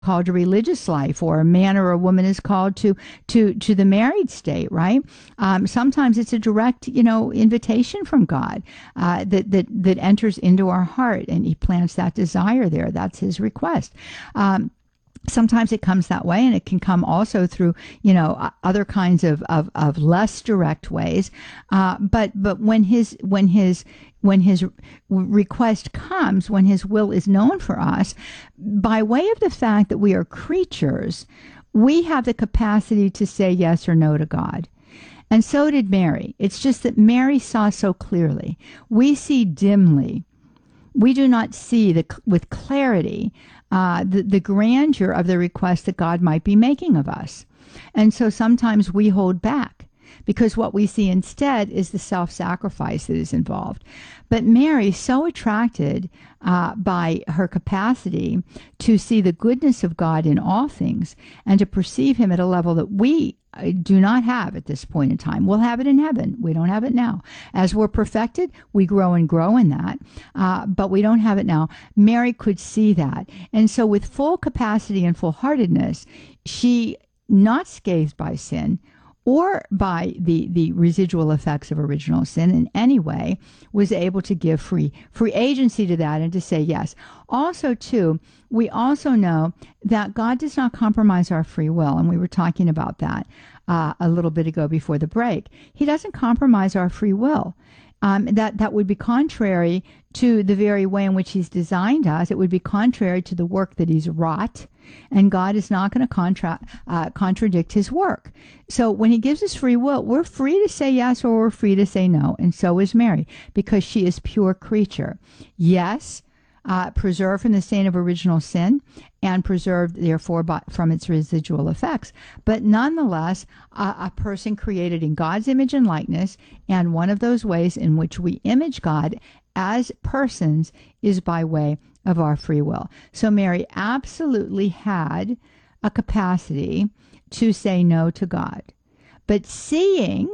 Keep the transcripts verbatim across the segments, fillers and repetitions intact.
called to religious life, or a man or a woman is called to to to the married state, right? Um, sometimes it's a direct, you know, invitation from God uh, that that that enters into our heart, and He plants that desire there. That's His request. Um, Sometimes it comes that way, and it can come also through, you know, other kinds of, of, of less direct ways. Uh, but but when his when his when his request comes, when His will is known for us, by way of the fact that we are creatures, we have the capacity to say yes or no to God. And so did Mary. It's just that Mary saw so clearly. We see dimly. We do not see the, with clarity uh, the, the grandeur of the request that God might be making of us. And so sometimes we hold back because what we see instead is the self-sacrifice that is involved. But Mary, so attracted uh, by her capacity to see the goodness of God in all things and to perceive Him at a level that we do not have at this point in time. We'll have it in heaven. We don't have it now. As we're perfected, we grow and grow in that, uh, but we don't have it now. Mary could see that. And so with full capacity and full-heartedness, she, not scathed by sin, or by the, the residual effects of original sin in any way, was able to give free free agency to that and to say yes. Also, too, we also know that God does not compromise our free will, and we were talking about that uh, a little bit ago before the break. He doesn't compromise our free will. Um, that, that would be contrary to the very way in which He's designed us. It would be contrary to the work that He's wrought, and God is not going to contra- uh, contradict His work. So when He gives us free will, we're free to say yes or we're free to say no, and so is Mary, because she is pure creature. Yes, uh, preserved from the stain of original sin, and preserved, therefore, by, from its residual effects. But nonetheless, uh, a person created in God's image and likeness, and one of those ways in which we image God as persons is by way of our free will. So Mary absolutely had a capacity to say no to God. But seeing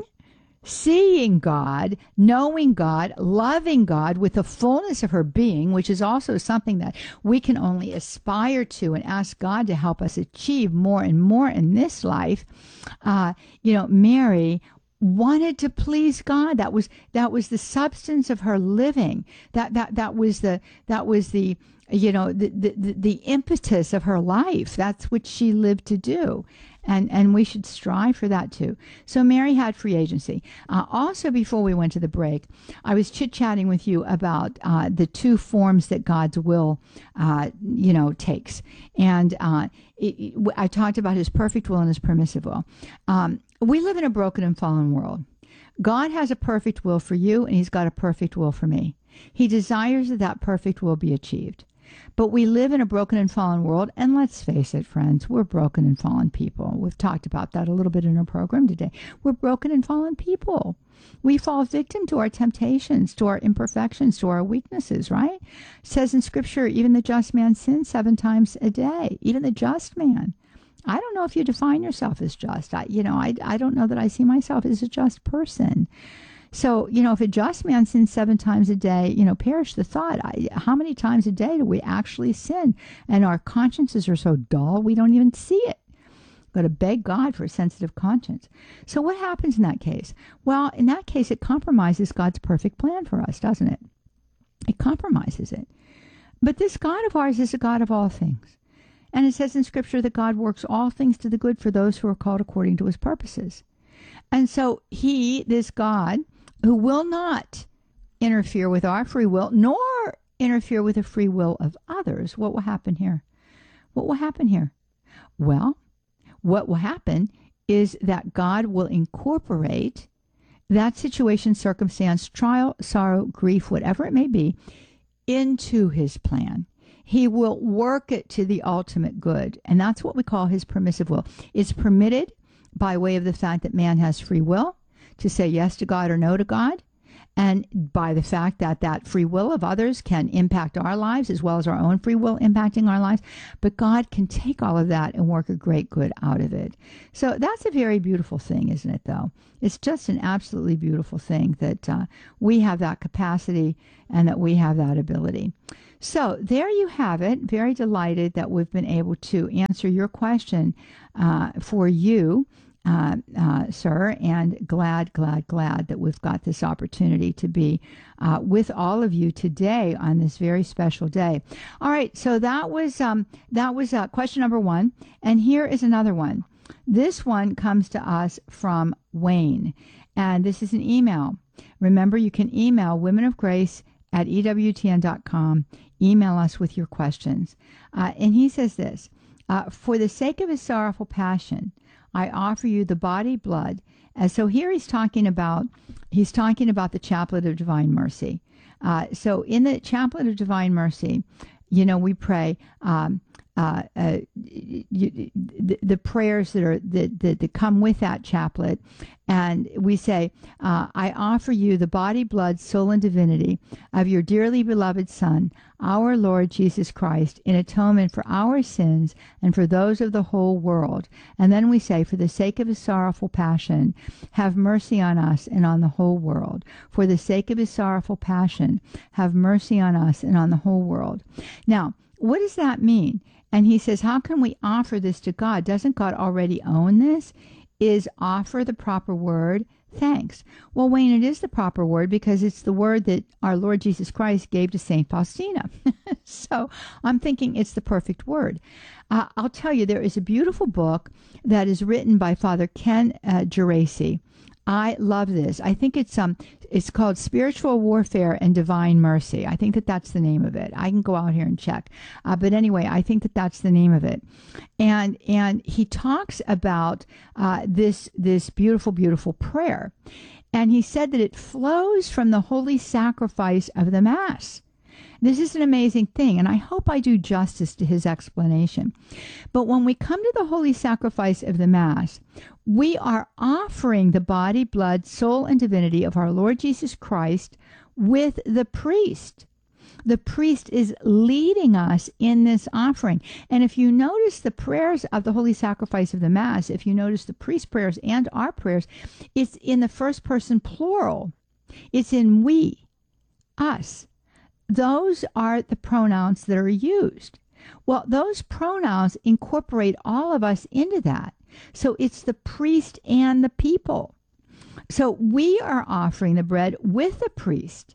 seeing God, knowing God, loving God with the fullness of her being, which is also something that we can only aspire to and ask God to help us achieve more and more in this life. Uh, you know, Mary wanted to please God. That was that was the substance of her living. That that that was the that was the you know the the, the impetus of her life. That's what she lived to do. And and we should strive for that too. So Mary had free agency. Uh, also, before we went to the break, I was chit-chatting with you about uh, the two forms that God's will, uh, you know, takes. And uh, it, it, I talked about His perfect will and His permissive will. Um, we live in a broken and fallen world. God has a perfect will for you, and He's got a perfect will for me. He desires that that perfect will be achieved. But we live in a broken and fallen world, and let's face it, friends, we're broken and fallen people. We've talked about that a little bit in our program today. We're broken and fallen people. We fall victim to our temptations, to our imperfections, to our weaknesses, right? It says in Scripture, even the just man sins seven times a day, even the just man. I don't know if you define yourself as just. I, you know, I, I don't know that I see myself as a just person. So, you know, if a just man sins seven times a day, you know, perish the thought. I, how many times a day do we actually sin? And our consciences are so dull, we don't even see it. We've got to beg God for a sensitive conscience. So what happens in that case? Well, in that case, it compromises God's perfect plan for us, doesn't it? It compromises it. But this God of ours is a God of all things. And it says in Scripture that God works all things to the good for those who are called according to His purposes. And so He, this God, who will not interfere with our free will, nor interfere with the free will of others, what will happen here? What will happen here? Well, what will happen is that God will incorporate that situation, circumstance, trial, sorrow, grief, whatever it may be, into His plan. He will work it to the ultimate good. And that's what we call His permissive will. It's permitted by way of the fact that man has free will to say yes to God or no to God. and by the fact that that free will of others can impact our lives as well as our own free will impacting our lives. But God can take all of that and work a great good out of it. So that's a very beautiful thing, isn't it, though? It's just an absolutely beautiful thing that uh, we have that capacity and that we have that ability. So there you have it. Very delighted that we've been able to answer your question uh, for you, uh, uh, sir, and glad, glad, glad that we've got this opportunity to be uh, with all of you today on this very special day. All right, so that was um, that was uh, question number one, and here is another one. This one comes to us from Wayne, and this is an email. Remember, you can email Women of Grace at E W T N dot com. Email us with your questions. Uh, and he says this, uh, for the sake of his sorrowful passion, I offer you the body, blood. And so here he's talking about, he's talking about the Chaplet of Divine Mercy. Uh, so in the Chaplet of Divine Mercy, you know, we pray, um, Uh, uh, you, the, the prayers that are that, that, that come with that chaplet, and we say, uh, I offer you the body, blood, soul, and divinity of your dearly beloved Son, our Lord Jesus Christ, in atonement for our sins and for those of the whole world. And then we say, for the sake of his sorrowful passion, have mercy on us and on the whole world. For the sake of his sorrowful passion, have mercy on us and on the whole world. Now, what does that mean? And he says, how can we offer this to God? Doesn't God already own this? Is offer the proper word? Thanks. Well, Wayne, it is the proper word because it's the word that our Lord Jesus Christ gave to Saint Faustina. So I'm thinking it's the perfect word. Uh, I'll tell you, there is a beautiful book that is written by Father Ken uh, Geraci. I love this. I think it's um, it's called Spiritual Warfare and Divine Mercy. I think that that's the name of it. I can go out here and check. Uh, but anyway, I think that that's the name of it. And and he talks about uh, this this beautiful, beautiful prayer. And he said that it flows from the holy sacrifice of the Mass. This is an amazing thing, and I hope I do justice to his explanation. But when we come to the holy sacrifice of the Mass, we are offering the body, blood, soul, and divinity of our Lord Jesus Christ with the priest. The priest is leading us in this offering. And if you notice the prayers of the holy sacrifice of the Mass, if you notice the priest's prayers and our prayers, it's in the first person plural. It's in we, us. Those are the pronouns that are used. Well, those pronouns incorporate all of us into that. So it's the priest and the people. So we are offering the bread with the priest.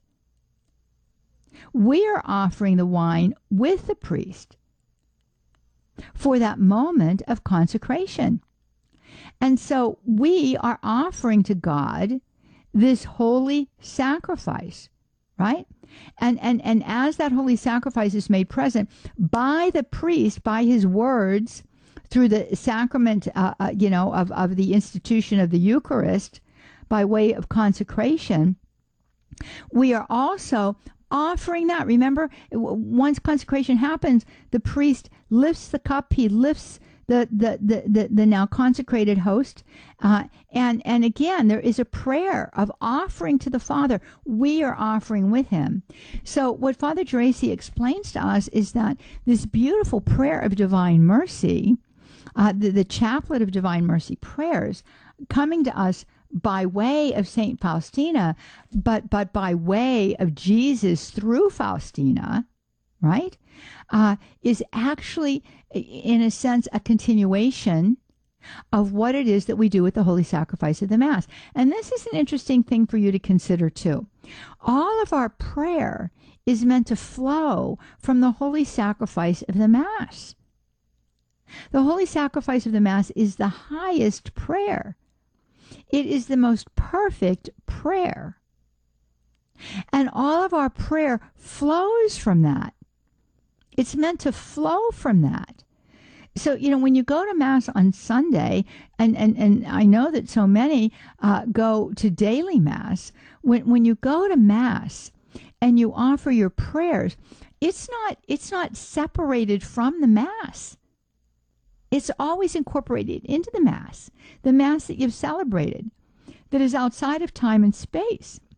We are offering the wine with the priest for that moment of consecration. And so we are offering to God this holy sacrifice, right? And, and, and as that holy sacrifice is made present by the priest, by his words, through the sacrament, uh, uh, you know, of, of the institution of the Eucharist, by way of consecration, we are also offering that. Remember, once consecration happens, the priest lifts the cup, he lifts the the the the, the now consecrated host, uh, and and again there is a prayer of offering to the Father. We are offering with him. So what Father Geraci explains to us is that this beautiful prayer of divine mercy, uh, the, the chaplet of divine mercy prayers, coming to us by way of Saint Faustina, but but by way of Jesus through Faustina, right, uh, is actually, in a sense, a continuation of what it is that we do with the holy sacrifice of the Mass. And this is an interesting thing for you to consider, too. All of our prayer is meant to flow from the holy sacrifice of the Mass. The holy sacrifice of the Mass is the highest prayer. It is the most perfect prayer. And all of our prayer flows from that. It's meant to flow from that. So, you know, when you go to Mass on Sunday, and, and, and I know that so many uh, go to daily Mass, when, when you go to Mass and you offer your prayers, it's not, it's not separated from the Mass. It's always incorporated into the Mass, the Mass that you've celebrated, that is outside of time and space.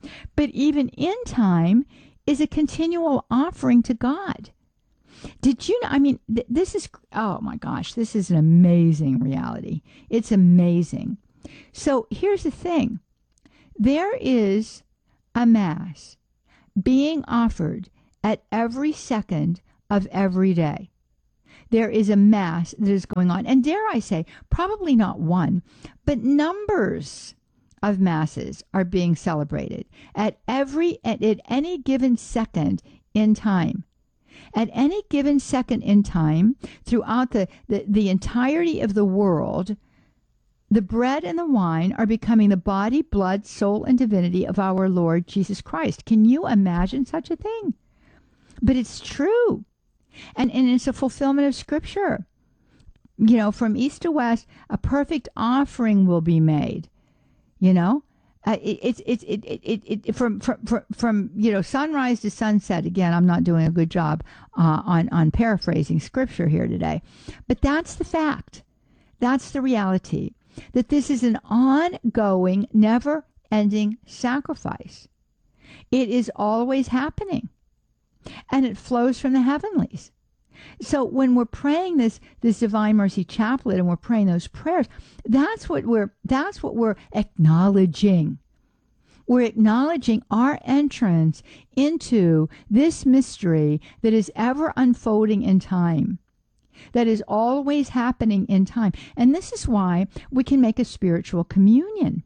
But even in time is a continual offering to God. Did you know? I mean, th- this is, oh my gosh, this is an amazing reality. It's amazing. So here's the thing. There is a Mass being offered at every second of every day. There is a Mass that is going on. And dare I say, probably not one, but numbers of Masses are being celebrated at every, at, at any given second in time. At any given second in time, throughout the, the, the entirety of the world, the bread and the wine are becoming the body, blood, soul, and divinity of our Lord Jesus Christ. Can you imagine such a thing? But it's true. And, and it's a fulfillment of Scripture. You know, from east to west, a perfect offering will be made. You know? Uh, it, it's it's it, it, it, it from, from from from you know sunrise to sunset. Again, I'm not doing a good job uh, on on paraphrasing Scripture here today, but that's the fact. That's the reality. That this is an ongoing, never-ending sacrifice. It is always happening, and it flows from the heavenlies. So when we're praying this this Divine Mercy Chaplet and we're praying those prayers, that's what we're that's what we're acknowledging. We're acknowledging our entrance into this mystery that is ever unfolding in time, that is always happening in time. And this is why we can make a spiritual communion.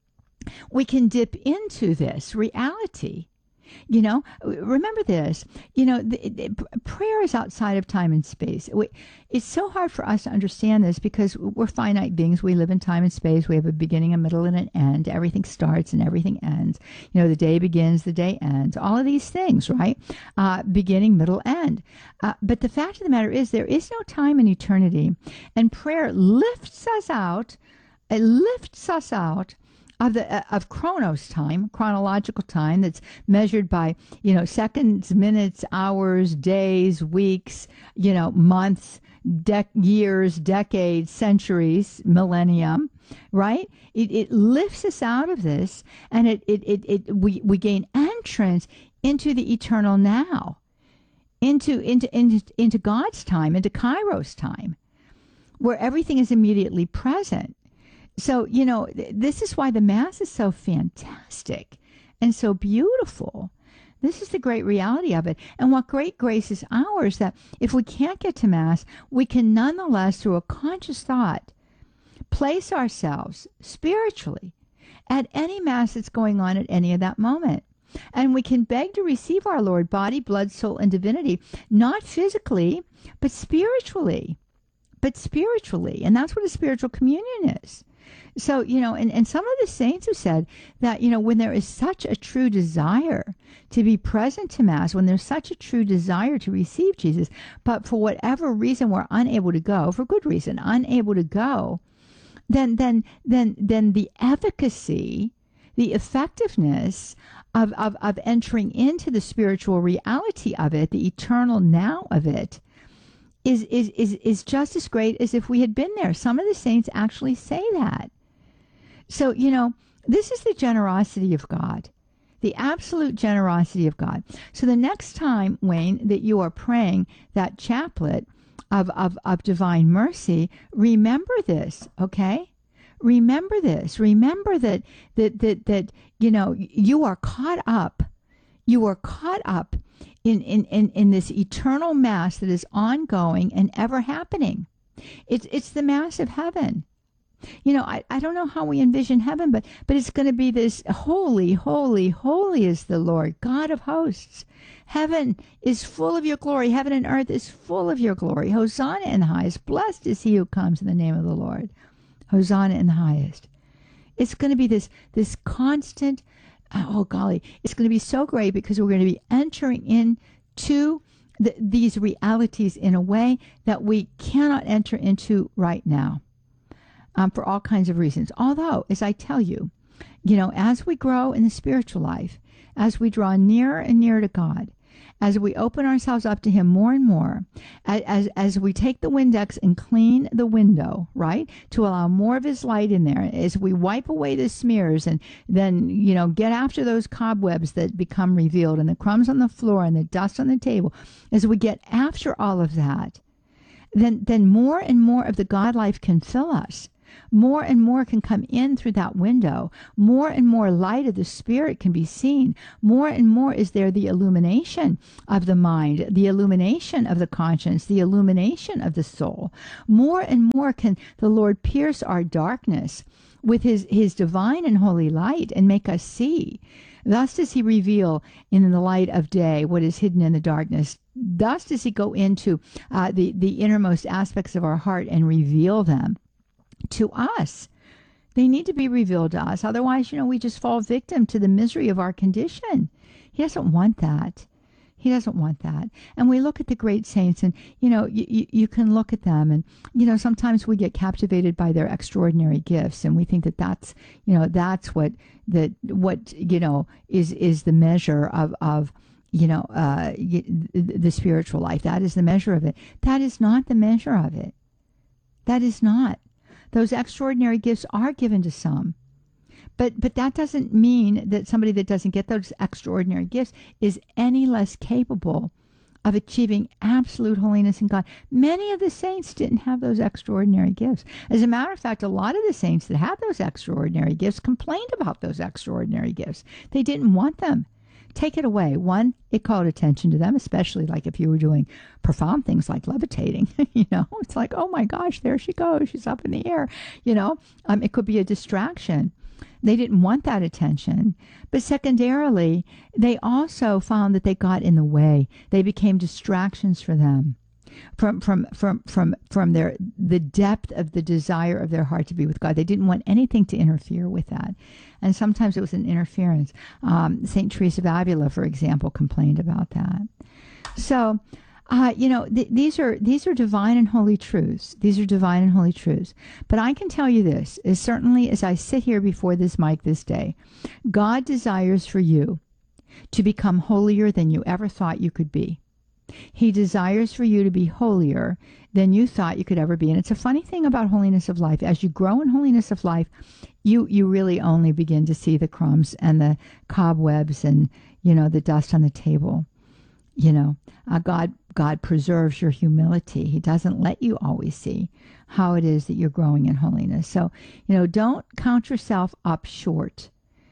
We can dip into this reality. You know, remember this, you know, the, the, prayer is outside of time and space. We, it's so hard for us to understand this because we're finite beings. We live in time and space. We have a beginning, a middle, and an end. Everything starts and everything ends. You know, the day begins, the day ends. All of these things, right? Uh, beginning, middle, end. Uh, but the fact of the matter is there is no time in eternity. And prayer lifts us out, it lifts us out of the uh, of chronos time, chronological time that's measured by, you know, seconds, minutes, hours, days, weeks, you know, months, dec- years, decades, centuries, millennium, right? It it lifts us out of this, and it it it, it we, we gain entrance into the eternal now, into into into into God's time, into Kairos time, where everything is immediately present. So, you know, th- this is why the Mass is so fantastic and so beautiful. This is the great reality of it. And what great grace is ours, that if we can't get to Mass, we can nonetheless, through a conscious thought, place ourselves spiritually at any Mass that's going on at any of that moment. And we can beg to receive our Lord, body, blood, soul, and divinity, not physically, but spiritually. But spiritually. And that's what a spiritual communion is. So, you know, and, and some of the saints have said that, you know, when there is such a true desire to be present to Mass, when there's such a true desire to receive Jesus, but for whatever reason we're unable to go, for good reason, unable to go, then then then then the efficacy, the effectiveness of, of, of entering into the spiritual reality of it, the eternal now of it, is, is, is, is just as great as if we had been there. Some of the saints actually say that. So, you know, this is the generosity of God, the absolute generosity of God. So the next time, Wayne, that you are praying that chaplet of, of, of divine mercy, remember this, okay? Remember this. Remember that, that, that, that, you know, you are caught up. You are caught up in, in, in, in this eternal Mass that is ongoing and ever happening. It's, it's the Mass of heaven. You know, I, I don't know how we envision heaven, but, but it's going to be this holy, holy, holy is the Lord, God of hosts. Heaven is full of your glory. Heaven and earth is full of your glory. Hosanna in the highest. Blessed is he who comes in the name of the Lord. Hosanna in the highest. It's going to be this, this constant, oh golly, it's going to be so great because we're going to be entering into the, these realities in a way that we cannot enter into right now. Um, for all kinds of reasons. Although, as I tell you, you know, as we grow in the spiritual life, as we draw nearer and nearer to God, as we open ourselves up to him more and more, as, as we take the Windex and clean the window, right, to allow more of his light in there, as we wipe away the smears and then, you know, get after those cobwebs that become revealed and the crumbs on the floor and the dust on the table, as we get after all of that, then, then more and more of the God life can fill us. More and more can come in through that window. More and more light of the Spirit can be seen. More and more is there the illumination of the mind, the illumination of the conscience, the illumination of the soul. More and more can the Lord pierce our darkness with his, his divine and holy light and make us see. Thus does he reveal in the light of day what is hidden in the darkness. Thus does he go into uh, the, the innermost aspects of our heart and reveal them to us. They need to be revealed to us. Otherwise, you know, we just fall victim to the misery of our condition. He doesn't want that. He doesn't want that. And we look at the great saints and, you know, you, you, you can look at them and, you know, sometimes we get captivated by their extraordinary gifts and we think that that's, you know, that's what, that what, you know, is, is the measure of, of, you know, uh, the spiritual life. That is the measure of it. That is not the measure of it. That is not. Those extraordinary gifts are given to some. But but that doesn't mean that somebody that doesn't get those extraordinary gifts is any less capable of achieving absolute holiness in God. Many of the saints didn't have those extraordinary gifts. As a matter of fact, a lot of the saints that had those extraordinary gifts complained about those extraordinary gifts. They didn't want them. Take it away. One, it called attention to them, especially like if you were doing profound things like levitating. You know, it's like, oh my gosh, there she goes. She's up in the air. You know, um, it could be a distraction. They didn't want that attention. But secondarily, they also found that they got in the way. They became distractions for them from from from from from their the depth of the desire of their heart to be with God. They didn't want anything to interfere with that. And sometimes it was an interference. Um, Saint Teresa of Avila, for example, complained about that. So, uh, you know, th- these are these are divine and holy truths. These are divine and holy truths. But I can tell you this, as certainly as I sit here before this mic this day, God desires for you to become holier than you ever thought you could be. He desires for you to be holier than you thought you could ever be. And it's a funny thing about holiness of life. As you grow in holiness of life, you you really only begin to see the crumbs and the cobwebs and, you know, the dust on the table. You know, uh, God God preserves your humility. He doesn't let you always see how it is that you're growing in holiness. So, you know, don't count yourself up short.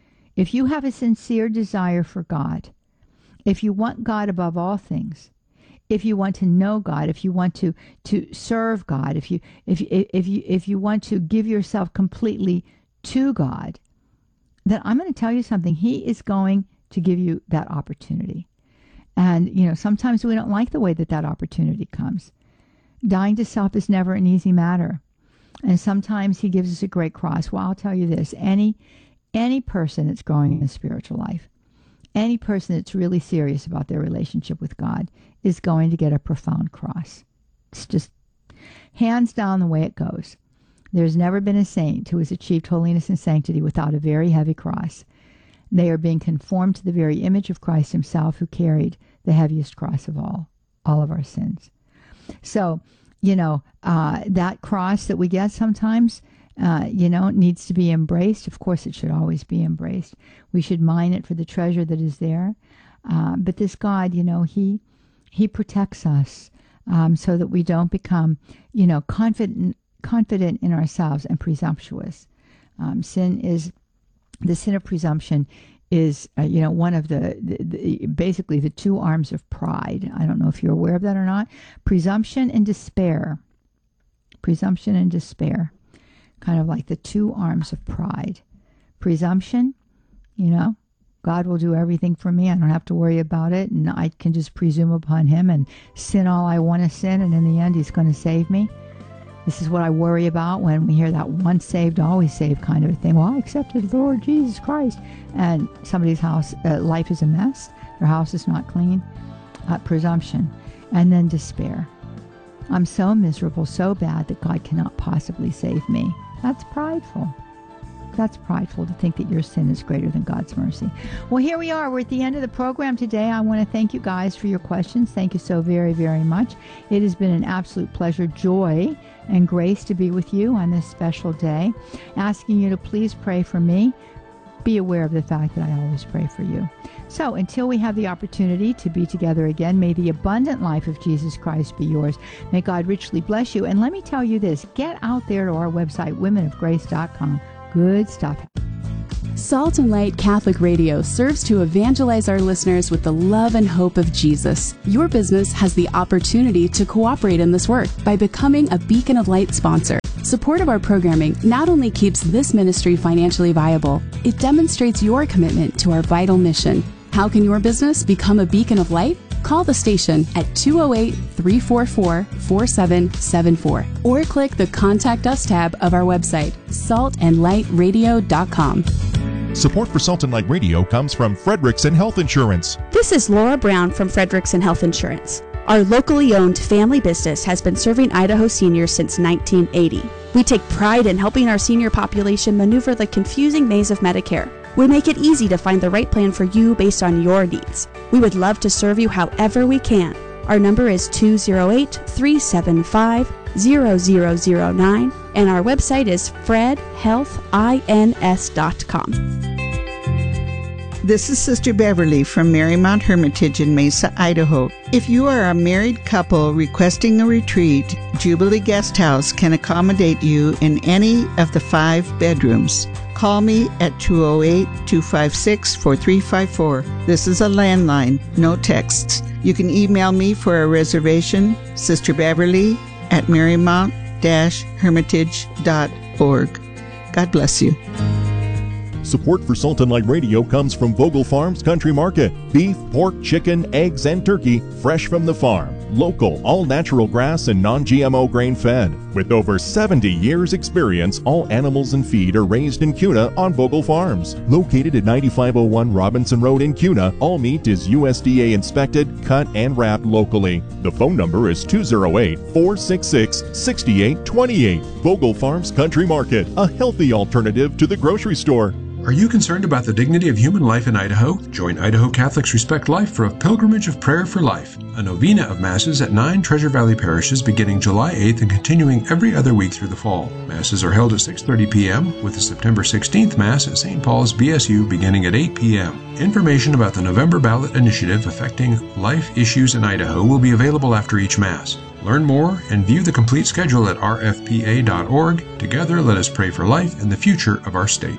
If you have a sincere desire for God, if you want God above all things, if you want to know God, if you want to to serve God, if you if if you if you want to give yourself completely to God, then I'm going to tell you something. He is going to give you that opportunity. And, you know, sometimes we don't like the way that that opportunity comes. Dying to self is never an easy matter. And sometimes he gives us a great cross. Well, I'll tell you this. Any, any person that's growing in a spiritual life, any person that's really serious about their relationship with God is going to get a profound cross. It's just hands down the way it goes. There's never been a saint who has achieved holiness and sanctity without a very heavy cross. They are being conformed to the very image of Christ himself, who carried the heaviest cross of all, all of our sins. So, you know, uh, that cross that we get sometimes, uh, you know, needs to be embraced. Of course, it should always be embraced. We should mine it for the treasure that is there. Uh, but this God, you know, he he protects us um, so that we don't become, you know, confident confident in ourselves and presumptuous. Um, sin is the sin of presumption is, uh, you know, one of the, the, the basically the two arms of pride. I don't know if you're aware of that or not. Presumption and despair. Presumption and despair. Kind of like the two arms of pride. Presumption, you know, God will do everything for me. I don't have to worry about it. And I can just presume upon him and sin all I want to sin. And in the end, he's going to save me. This is what I worry about when we hear that once saved, always saved kind of a thing. Well, I accepted the Lord Jesus Christ. And somebody's house, uh, life is a mess. Their house is not clean. Uh, presumption. And then despair. I'm so miserable, so bad that God cannot possibly save me. That's prideful. That's prideful to think that your sin is greater than God's mercy. Well, here we are. We're at the end of the program today. I want to thank you guys for your questions. Thank you so very, very much. It has been an absolute pleasure, joy, and grace to be with you on this special day. Asking you to please pray for me. Be aware of the fact that I always pray for you. So until we have the opportunity to be together again, may the abundant life of Jesus Christ be yours. May God richly bless you. And let me tell you this, get out there to our website, women of grace dot com. Good stuff. Salt and Light Catholic Radio serves to evangelize our listeners with the love and hope of Jesus. Your business has the opportunity to cooperate in this work by becoming a Beacon of Light sponsor. Support of our programming not only keeps this ministry financially viable, it demonstrates your commitment to our vital mission. How can your business become a beacon of light? Call the station at two oh eight, three four four, four seven seven four or click the Contact Us tab of our website, salt and light radio dot com. Support for Salt and Light Radio comes from Frederickson Health Insurance. This is Laura Brown from Frederickson Health Insurance. Our locally owned family business has been serving Idaho seniors since nineteen eighty. We take pride in helping our senior population maneuver the confusing maze of Medicare. We make it easy to find the right plan for you based on your needs. We would love to serve you however we can. Our number is two oh eight, three seven five, zero zero zero nine and our website is fred health ins dot com. This is Sister Beverly from Marymount Hermitage in Mesa, Idaho. If you are a married couple requesting a retreat, Jubilee Guest House can accommodate you in any of the five bedrooms. Call me at two oh eight, two five six, four three five four. This is a landline, no texts. You can email me for a reservation, Sister Beverly at marymount dash hermitage dot org. God bless you. Support for Salt and Light Radio comes from Vogel Farms Country Market. Beef, pork, chicken, eggs, and turkey, fresh from the farm. Local, all-natural grass and non-G M O grain-fed. With over seventy years experience, all animals and feed are raised in Kuna on Vogel Farms. Located at ninety-five oh one Robinson Road in Kuna, all meat is U S D A inspected, cut, and wrapped locally. The phone number is two oh eight, four six six, six eight two eight. Vogel Farms Country Market, a healthy alternative to the grocery store. Are you concerned about the dignity of human life in Idaho? Join Idaho Catholics Respect Life for a pilgrimage of prayer for life, a novena of Masses at nine Treasure Valley parishes beginning July eighth and continuing every other week through the fall. Masses are held at six thirty p.m. with the September sixteenth Mass at Saint Paul's B S U beginning at eight p.m. Information about the November ballot initiative affecting life issues in Idaho will be available after each Mass. Learn more and view the complete schedule at r f p a dot org. Together, let us pray for life and the future of our state.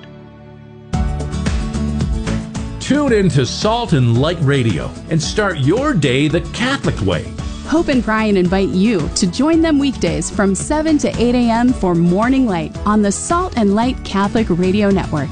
Tune in to Salt and Light Radio and start your day the Catholic way. Hope and Brian invite you to join them weekdays from seven to eight a.m. for Morning Light on the Salt and Light Catholic Radio Network.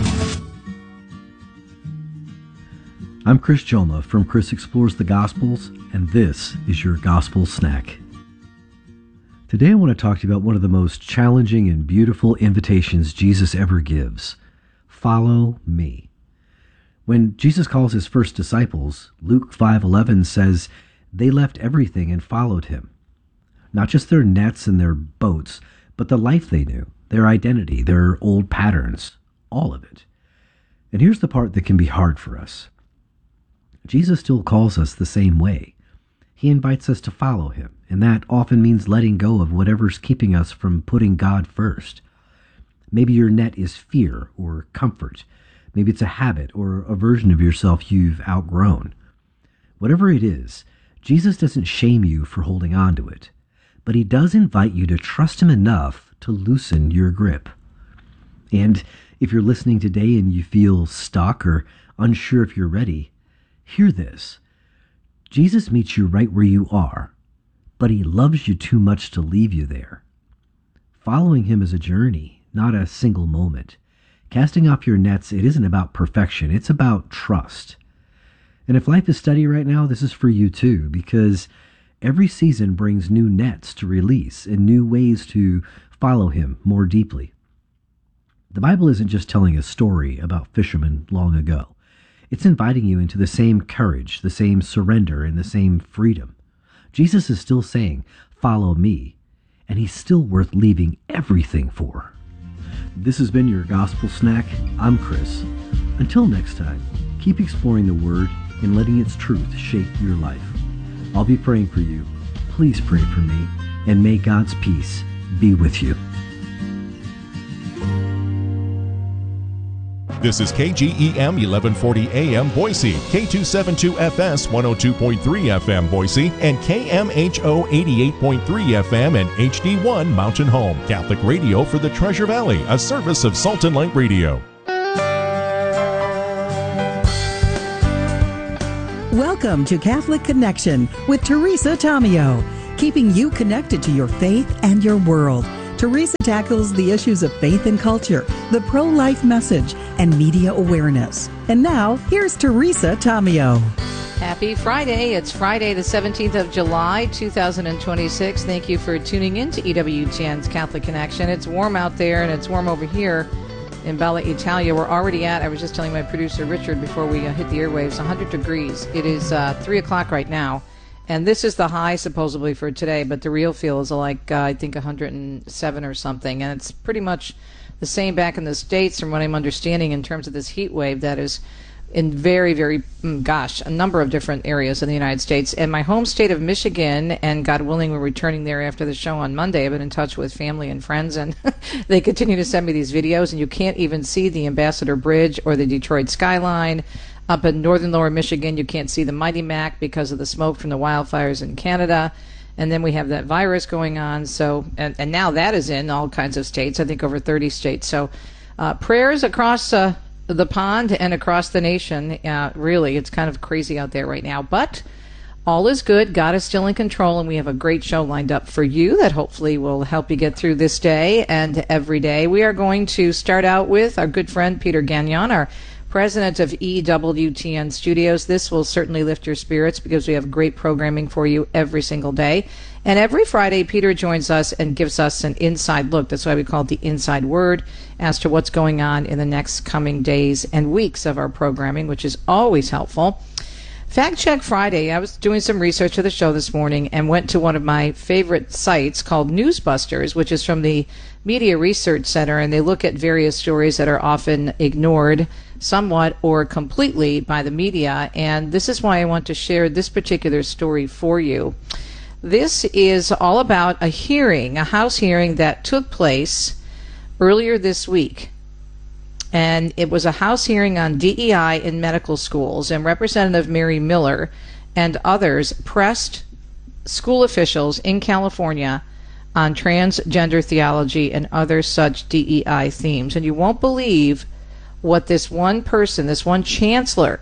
I'm Chris Joma from Chris Explores the Gospels, and this is your Gospel Snack. Today I want to talk to you about one of the most challenging and beautiful invitations Jesus ever gives. Follow me. When Jesus calls his first disciples, Luke five eleven says they left everything and followed him. Not just their nets and their boats, but the life they knew, their identity, their old patterns, all of it. And here's the part that can be hard for us. Jesus still calls us the same way. He invites us to follow him, and that often means letting go of whatever's keeping us from putting God first. Maybe your net is fear or comfort. Maybe it's a habit or a version of yourself you've outgrown. Whatever it is, Jesus doesn't shame you for holding on to it, but he does invite you to trust him enough to loosen your grip. And if you're listening today and you feel stuck or unsure if you're ready, hear this. Jesus meets you right where you are, but he loves you too much to leave you there. Following him is a journey, not a single moment. Casting off your nets, it isn't about perfection, it's about trust. And if life is steady right now, this is for you too, because every season brings new nets to release and new ways to follow him more deeply. The Bible isn't just telling a story about fishermen long ago. It's inviting you into the same courage, the same surrender, and the same freedom. Jesus is still saying, follow me, and he's still worth leaving everything for. This has been your Gospel Snack. I'm Chris. Until next time, keep exploring the Word and letting its truth shape your life. I'll be praying for you. Please pray for me, and may God's peace be with you. This is K G E M eleven forty A M Boise, K two seventy-two F S one oh two point three F M Boise, and K M H O eighty-eight point three F M and H D one Mountain Home. Catholic radio for the Treasure Valley, a service of Salt and Light Radio. Welcome to Catholic Connection with Teresa Tomeo, keeping you connected to your faith and your world. Teresa tackles the issues of faith and culture, the pro-life message, and media awareness. And now, here's Teresa Tomeo. Happy Friday. It's Friday, the seventeenth of July, two thousand twenty-six. Thank you for tuning in to E W T N's Catholic Connection. It's warm out there, and it's warm over here in Bella Italia. We're already at, I was just telling my producer Richard before we uh, hit the airwaves, one hundred degrees. It is uh, three o'clock right now. And this is the high supposedly for today, but the real feel is like, uh, I think, one hundred seven or something. And it's pretty much the same back in the States from what I'm understanding in terms of this heat wave that is in very, very, gosh, a number of different areas in the United States. And my home state of Michigan, and God willing, we're returning there after the show on Monday. I've been in touch with family and friends, and they continue to send me these videos, and you can't even see the Ambassador Bridge or the Detroit skyline. Up in northern lower Michigan, you can't see the Mighty Mac because of the smoke from the wildfires in Canada. And then we have that virus going on. So, and, and now that is in all kinds of states, I think over thirty states. So uh, prayers across uh, the pond and across the nation. Uh, really, it's kind of crazy out there right now. But all is good. God is still in control, and we have a great show lined up for you that hopefully will help you get through this day and every day. We are going to start out with our good friend Peter Gagnon, our president of E W T N Studios. This will certainly lift your spirits because we have great programming for you every single day. And every Friday, Peter joins us and gives us an inside look. That's why we call it the Inside Word as to what's going on in the next coming days and weeks of our programming, which is always helpful. Fact Check Friday, I was doing some research for the show this morning and went to one of my favorite sites called Newsbusters, which is from the Media Research Center, and they look at various stories that are often ignored somewhat or completely by the media. And this is why I want to share this particular story for you. This is all about a hearing, a House hearing that took place earlier this week. And it was a House hearing on D E I in medical schools, and Representative Mary Miller and others pressed school officials in California on transgender theology and other such D E I themes. And you won't believe what this one person, this one chancellor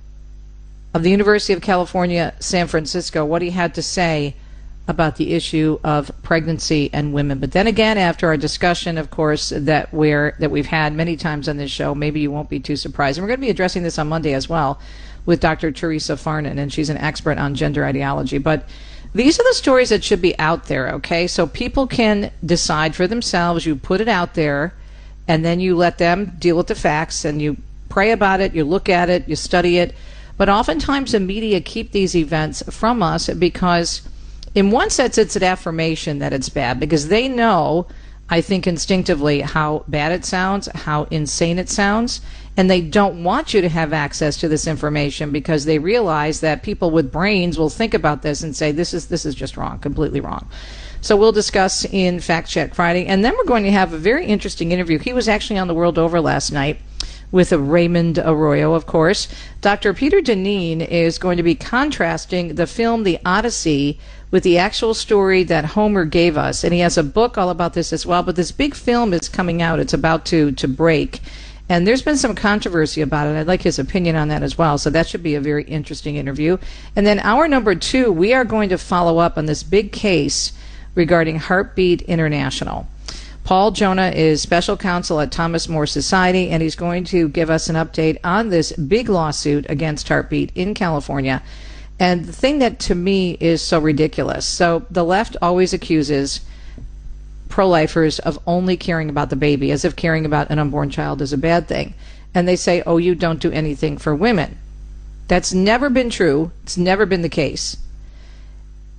of the University of California, San Francisco, what he had to say about the issue of pregnancy and women. But then again, after our discussion, of course, that we're that we've had many times on this show, maybe you won't be too surprised. And we're going to be addressing this on Monday as well with Doctor Teresa Farnan, and she's an expert on gender ideology. But these are the stories that should be out there, okay? So people can decide for themselves. You put it out there, and then you let them deal with the facts, and you pray about it, you look at it, you study it. But oftentimes the media keep these events from us because in one sense, it's an affirmation that it's bad because they know, I think instinctively, how bad it sounds, how insane it sounds, and they don't want you to have access to this information because they realize that people with brains will think about this and say, this is this is just wrong, completely wrong. So we'll discuss in Fact Check Friday, and then we're going to have a very interesting interview. He was actually on The World Over last night with Raymond Arroyo, of course. Doctor Peter Deneen is going to be contrasting the film The Odyssey with the actual story that Homer gave us. And he has a book all about this as well. But this big film is coming out. It's about to, to break. And there's been some controversy about it. I'd like his opinion on that as well. So that should be a very interesting interview. And then hour number two, we are going to follow up on this big case regarding Heartbeat International. Paul Jonah is special counsel at Thomas More Society, and he's going to give us an update on this big lawsuit against Heartbeat in California. And the thing that to me is so ridiculous. So the left always accuses pro-lifers of only caring about the baby, as if caring about an unborn child is a bad thing. And they say, oh, you don't do anything for women. That's never been true. It's never been the case.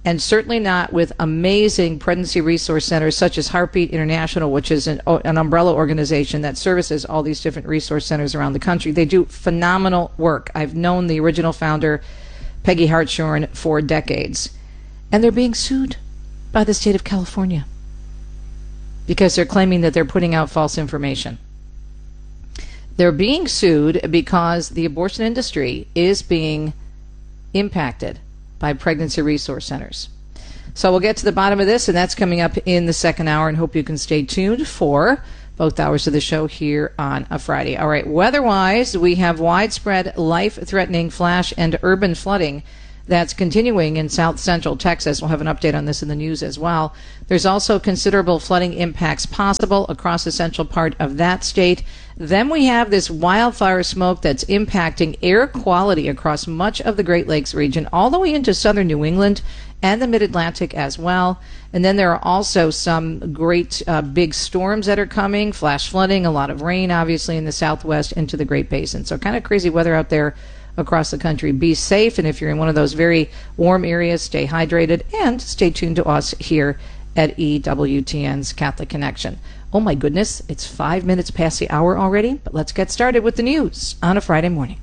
and certainly not with amazing pregnancy resource centers such as Heartbeat International, which is an, an umbrella organization that services all these different resource centers around the country. They do phenomenal work. I've known the original founder, Peggy Hartshorn, for decades. And they're being sued by the state of California because they're claiming that they're putting out false information. They're being sued because the abortion industry is being impacted by pregnancy resource centers. So we'll get to the bottom of this, and that's coming up in the second hour, and hope you can stay tuned for both hours of the show here on a Friday. All right, weather-wise, we have widespread life-threatening flash and urban flooding that's continuing in south central Texas. We'll have an update on this in the news as well. There's also considerable flooding impacts possible across the central part of that state. Then we have this wildfire smoke that's impacting air quality across much of the Great Lakes region, all the way into southern New England and the mid-Atlantic as well. And then there are also some great uh, big storms that are coming, flash flooding, a lot of rain, obviously, in the southwest into the Great Basin. So kind of crazy weather out there across the country. Be safe, and if you're in one of those very warm areas, stay hydrated, and stay tuned to us here at E W T N's Catholic Connection. Oh my goodness, it's five minutes past the hour already, but let's get started with the news on a Friday morning.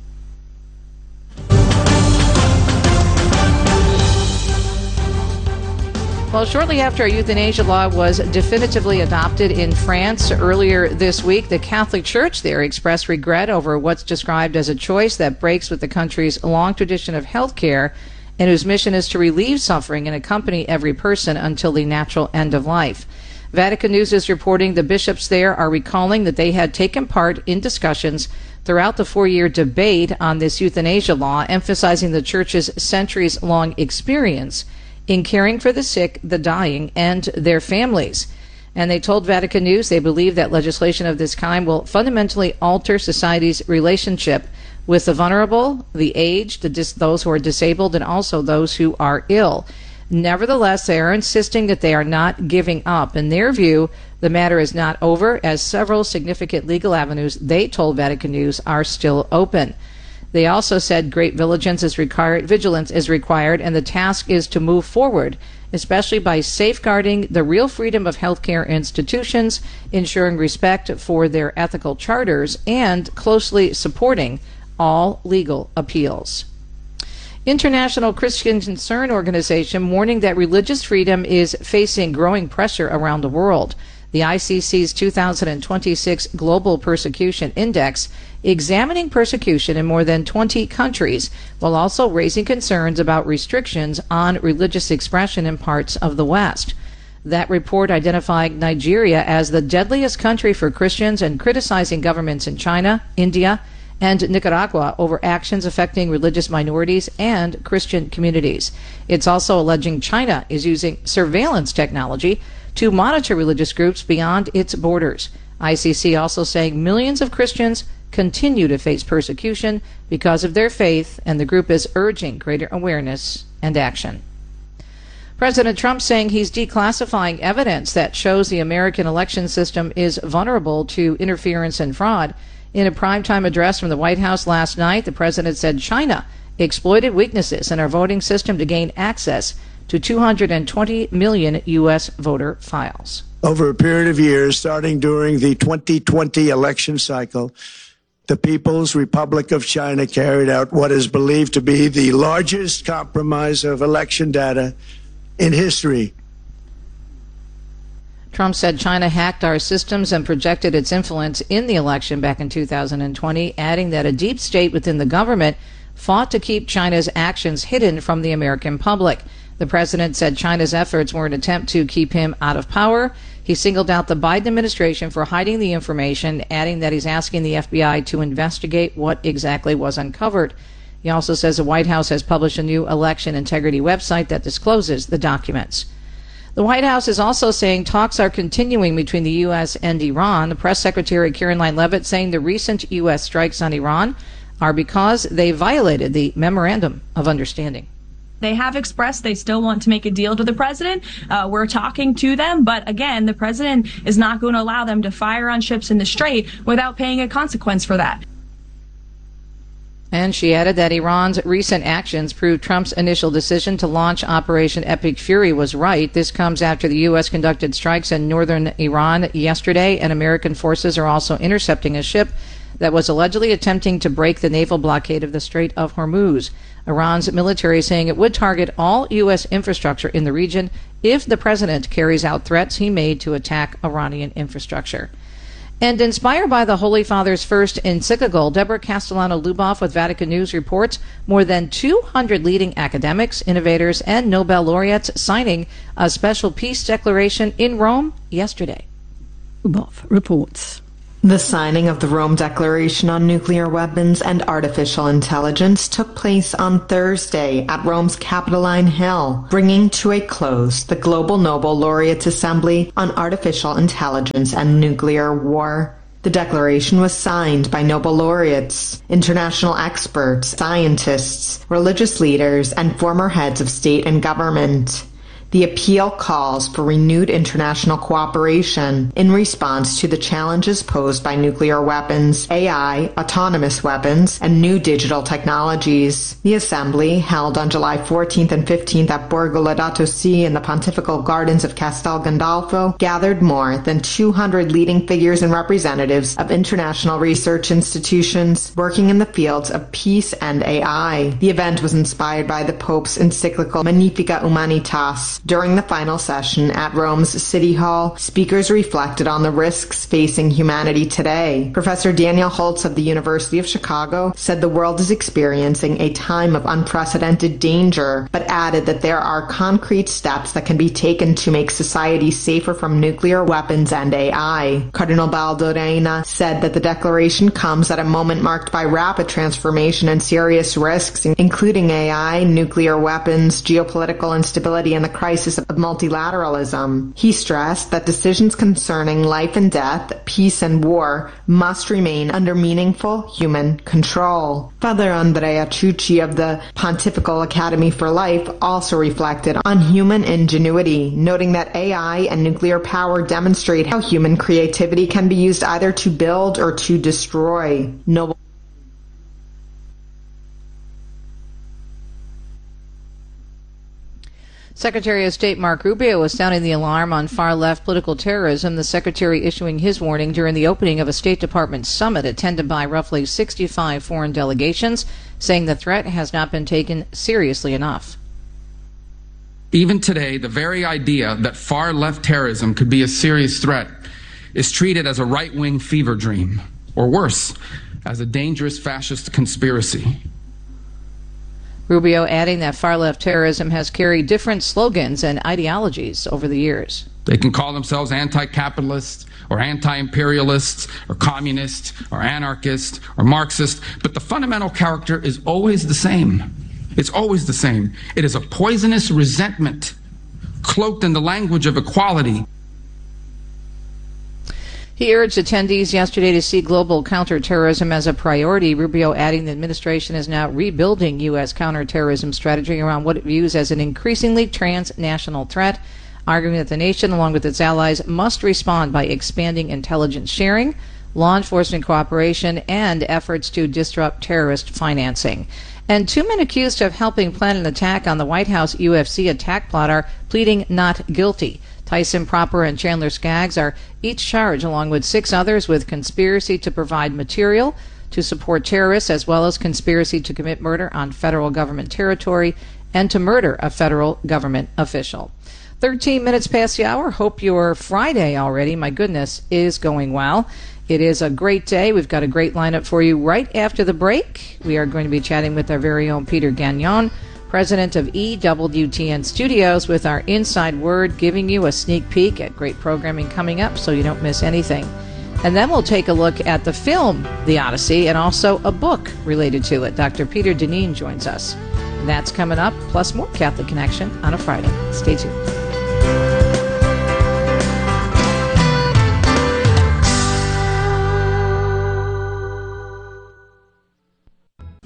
Well, shortly after a euthanasia law was definitively adopted in France earlier this week, the Catholic Church there expressed regret over what's described as a choice that breaks with the country's long tradition of health care and whose mission is to relieve suffering and accompany every person until the natural end of life. Vatican News is reporting the bishops there are recalling that they had taken part in discussions throughout the four-year debate on this euthanasia law, emphasizing the Church's centuries-long experience in caring for the sick, the dying, and their families. And they told Vatican News they believe that legislation of this kind will fundamentally alter society's relationship with the vulnerable, the aged, the dis- those who are disabled, and also those who are ill. Nevertheless, they are insisting that they are not giving up. In their view, the matter is not over, as several significant legal avenues, they told Vatican News, are still open. They also said great vigilance is required, vigilance is required, and the task is to move forward, especially by safeguarding the real freedom of healthcare institutions, ensuring respect for their ethical charters, and closely supporting all legal appeals. International Christian Concern Organization warning that religious freedom is facing growing pressure around the world. The I C C's two thousand twenty-six Global Persecution Index examining persecution in more than twenty countries, while also raising concerns about restrictions on religious expression in parts of the West. That report identified Nigeria as the deadliest country for Christians and criticizing governments in China, India, and Nicaragua over actions affecting religious minorities and Christian communities. It's also alleging China is using surveillance technology to monitor religious groups beyond its borders. I C C also saying millions of Christians continue to face persecution because of their faith, and the group is urging greater awareness and action. President Trump saying he's declassifying evidence that shows the American election system is vulnerable to interference and fraud. In a primetime address from the White House last night, the president said China exploited weaknesses in our voting system to gain access to two hundred twenty million U S voter files. Over a period of years, starting during the twenty twenty election cycle, the People's Republic of China carried out what is believed to be the largest compromise of election data in history. Trump said China hacked our systems and projected its influence in the election back in two thousand twenty, adding that a deep state within the government fought to keep China's actions hidden from the American public. The president said China's efforts were an attempt to keep him out of power. He singled out the Biden administration for hiding the information, adding that he's asking the F B I to investigate what exactly was uncovered. He also says the White House has published a new election integrity website that discloses the documents. The White House is also saying talks are continuing between the U S and Iran. The press secretary Caroline Leavitt saying the recent U S strikes on Iran are because they violated the Memorandum of Understanding. They have expressed they still want to make a deal to the president. Uh, we're talking to them, but again, the president is not going to allow them to fire on ships in the Strait without paying a consequence for that. And she added that Iran's recent actions prove Trump's initial decision to launch Operation Epic Fury was right. This comes after the U S conducted strikes in northern Iran yesterday, and American forces are also intercepting a ship that was allegedly attempting to break the naval blockade of the Strait of Hormuz. Iran's military saying it would target all U S infrastructure in the region if the president carries out threats he made to attack Iranian infrastructure. And inspired by the Holy Father's first encyclical, Deborah Castellano-Luboff with Vatican News reports more than two hundred leading academics, innovators, and Nobel laureates signing a special peace declaration in Rome yesterday. Luboff reports. The signing of the Rome Declaration on Nuclear Weapons and Artificial Intelligence took place on Thursday at Rome's Capitoline Hill, bringing to a close the Global Nobel Laureates Assembly on Artificial Intelligence and Nuclear War. The declaration was signed by Nobel laureates, international experts, scientists, religious leaders, and former heads of state and government. The appeal calls for renewed international cooperation in response to the challenges posed by nuclear weapons, A I, autonomous weapons, and new digital technologies. The assembly, held on July fourteenth and fifteenth at Borgo Laudato Si in the Pontifical Gardens of Castel Gandolfo, gathered more than two hundred leading figures and representatives of international research institutions working in the fields of peace and A I. The event was inspired by the Pope's encyclical Magnificat Humanitas. During the final session at Rome's City Hall, speakers reflected on the risks facing humanity today. Professor Daniel Holtz of the University of Chicago said the world is experiencing a time of unprecedented danger, but added that there are concrete steps that can be taken to make society safer from nuclear weapons and A I. Cardinal Baldorena said that the declaration comes at a moment marked by rapid transformation and serious risks, including A I, nuclear weapons, geopolitical instability, and the crisis of multilateralism. He stressed that decisions concerning life and death, peace and war must remain under meaningful human control. Father Andrea Ciucci of the Pontifical Academy for Life also reflected on human ingenuity, noting that A I and nuclear power demonstrate how human creativity can be used either to build or to destroy. Noble Secretary of State Mark Rubio was sounding the alarm on far-left political terrorism, the secretary issuing his warning during the opening of a State Department summit attended by roughly sixty-five foreign delegations, saying the threat has not been taken seriously enough. Even today, the very idea that far-left terrorism could be a serious threat is treated as a right-wing fever dream, or worse, as a dangerous fascist conspiracy. Rubio adding that far-left terrorism has carried different slogans and ideologies over the years. They can call themselves anti-capitalist or anti-imperialist or communist or anarchist or Marxist, but the fundamental character is always the same. It's always the same. It is a poisonous resentment cloaked in the language of equality. He urged attendees yesterday to see global counterterrorism as a priority, Rubio adding the administration is now rebuilding U S counterterrorism strategy around what it views as an increasingly transnational threat, arguing that the nation, along with its allies, must respond by expanding intelligence sharing, law enforcement cooperation, and efforts to disrupt terrorist financing. And two men accused of helping plan an attack on the White House U F C attack plot are pleading not guilty. Tyson Proper and Chandler Skaggs are each charged, along with six others, with conspiracy to provide material to support terrorists, as well as conspiracy to commit murder on federal government territory and to murder a federal government official. thirteen minutes past the hour. Hope your Friday already, my goodness, is going well. It is a great day. We've got a great lineup for you right after the break. We are going to be chatting with our very own Peter Gagnon, president of E W T N Studios, with our Inside Word, giving you a sneak peek at great programming coming up so you don't miss anything. And then we'll take a look at the film, The Odyssey, and also a book related to it. Doctor Peter Deneen joins us. And that's coming up, plus more Catholic Connection on a Friday. Stay tuned.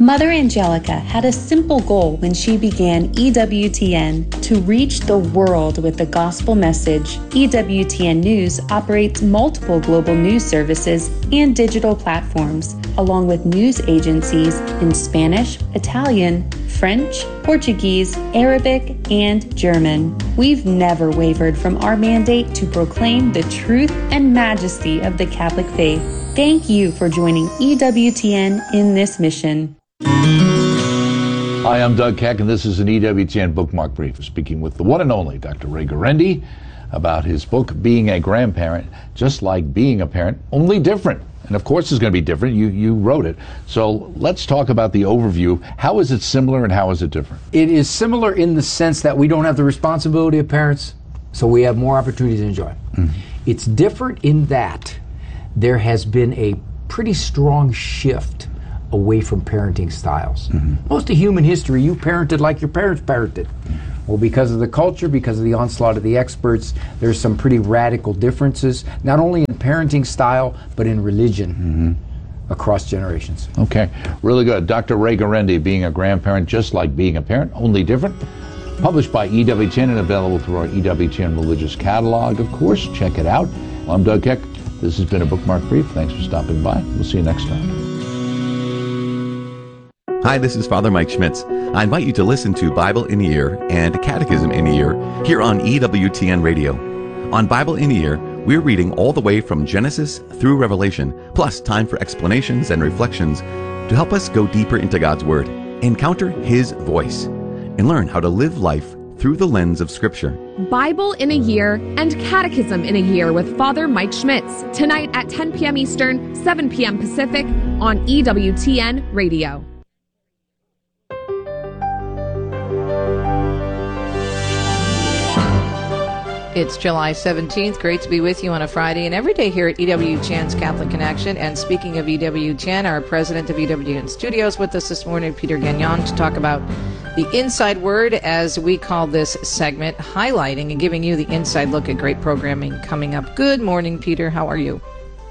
Mother Angelica had a simple goal when she began E W T N: to reach the world with the gospel message. E W T N News operates multiple global news services and digital platforms, along with news agencies in Spanish, Italian, French, Portuguese, Arabic, and German. We've never wavered from our mandate to proclaim the truth and majesty of the Catholic faith. Thank you for joining E W T N in this mission. Hi, I'm Doug Keck, and this is an E W T N Bookmark Brief, speaking with the one and only Doctor Ray Guarendi about his book, Being a Grandparent, Just Like Being a Parent, Only Different. And of course it's going to be different. You you wrote it. So let's talk about the overview. How is it similar and how is it different? It is similar in the sense that we don't have the responsibility of parents, so we have more opportunities to enjoy. Mm-hmm. It's different in that there has been a pretty strong shift away from parenting styles. Mm-hmm. Most of human history, you parented like your parents parented. Mm-hmm. Well, because of the culture, because of the onslaught of the experts, there's some pretty radical differences, not only in parenting style, but in religion mm-hmm. across generations. Okay, really good. Doctor Ray Guarendi, Being a Grandparent, Just Like Being a Parent, Only Different. Published by E W T N and available through our E W T N Religious Catalog, of course. Check it out. I'm Doug Keck. This has been a Bookmark Brief. Thanks for stopping by. We'll see you next time. Hi, this is Father Mike Schmitz. I invite you to listen to Bible in a Year and Catechism in a Year here on E W T N Radio. On Bible in a Year, we're reading all the way from Genesis through Revelation, plus time for explanations and reflections to help us go deeper into God's Word, encounter His voice, and learn how to live life through the lens of Scripture. Bible in a Year and Catechism in a Year with Father Mike Schmitz, tonight at ten p.m. Eastern, seven p.m. Pacific on E W T N Radio. It's July seventeenth. Great to be with you on a Friday and every day here at E W T N's Catholic Connection. And speaking of E W T N, our president of E W T N Studios with us this morning, Peter Gagnon, to talk about the Inside Word, as we call this segment, highlighting and giving you the inside look at great programming coming up. Good morning, Peter. How are you?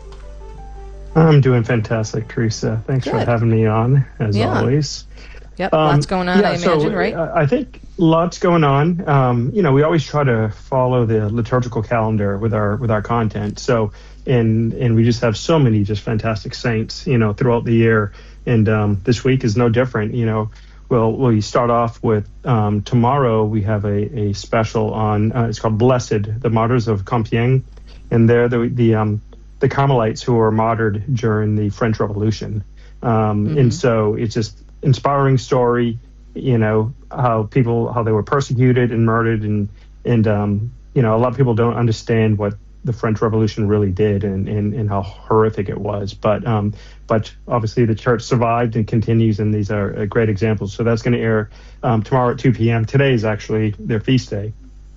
I'm doing fantastic, Teresa. Thanks Good. for having me on, as yeah. always. Yep, um, lots going on, yeah, I imagine, so, right? Uh, I think lots going on. Um, you know, we always try to follow the liturgical calendar with our with our content. So, and and we just have so many just fantastic saints, you know, throughout the year. And um, this week is no different. You know, we'll we start off with um, tomorrow. We have a, a special on. Uh, it's called Blessed, the Martyrs of Compiègne, and they're the the um, the Carmelites who were martyred during the French Revolution. Um, mm-hmm. And so it's just inspiring story, you know, how people, how they were persecuted and murdered, and, and um, you know, a lot of people don't understand what the French Revolution really did and, and, and how horrific it was. But um, but obviously the church survived and continues, and these are uh, great examples. So that's going to air um, tomorrow at two p.m. Today is actually their feast day.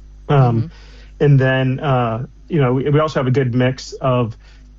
Um, mm-hmm. And then, uh, you know, we, we also have a good mix of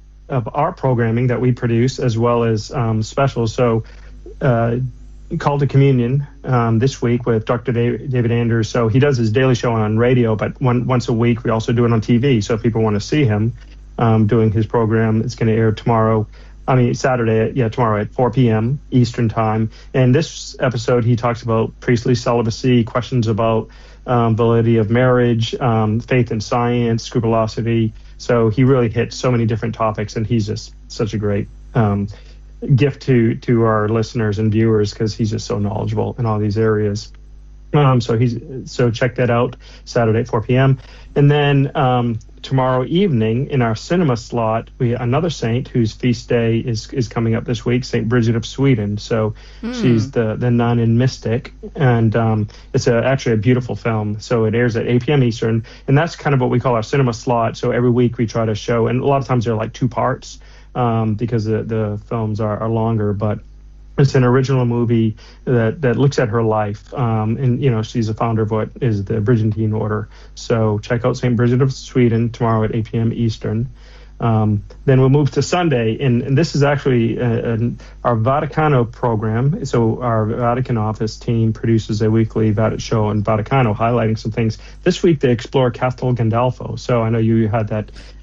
of our programming that we produce, as well as um, specials. So uh, Call to Communion um, this week with Doctor David, David Anders. So he does his daily show on radio, but one, once a week we also do it on T V. So if people want to see him um, doing his program, it's going to air tomorrow. I mean, Saturday, yeah, tomorrow at four p.m. Eastern time. And this episode, he talks about priestly celibacy, questions about um, validity of marriage, um, faith and science, scrupulosity. So he really hits so many different topics, and he's just such a great um, gift to to our listeners and viewers, because he's just so knowledgeable in all these areas. Um, so he's so check that out Saturday at four p.m. And then um, tomorrow evening in our cinema slot, we another saint whose feast day is is coming up this week, Saint Bridget of Sweden. So mm. she's the the nun and mystic, and um, it's a, actually a beautiful film. So it airs at eight p.m. Eastern, and that's kind of what we call our cinema slot. So every week we try to show, and a lot of times they're like two parts um, because the the films are, are longer, but it's an original movie that, that looks at her life. Um, and, you know, she's a founder of what is the Byzantine Order. So check out Saint Bridget of Sweden tomorrow at eight p.m. Eastern. Um, then we'll move to Sunday. And, and this is actually uh, an, our Vaticano program. So our Vatican office team produces a weekly Vatican show in Vaticano highlighting some things. This week they explore Castel Gandolfo. So I know you had that